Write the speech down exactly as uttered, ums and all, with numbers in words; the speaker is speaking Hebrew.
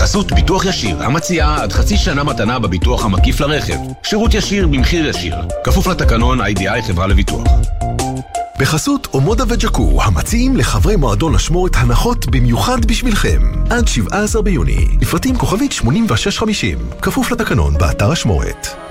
בחסות ביטוח ישיר, המציעה עד חצי שנה מתנה בביטוח המקיף לרכב. שירות ישיר במחיר ישיר. כפוף לתקנון איי די איי חברה לביטוח. בחסות אומודה וג'קו, המציעים לחברי מועדון אשמורת הנחות במיוחד בשבילכם. עד שבעה עשר ביוני. לפרטים כוכבית שמונים ושש חמישים. כפוף לתקנון באתר אשמורת.